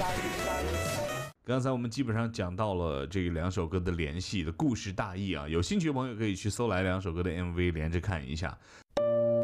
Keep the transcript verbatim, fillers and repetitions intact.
刚才我们基本上讲到了这两首歌的联系的故事大意啊，有兴趣的朋友可以去搜来两首歌的 M V 连着看一下。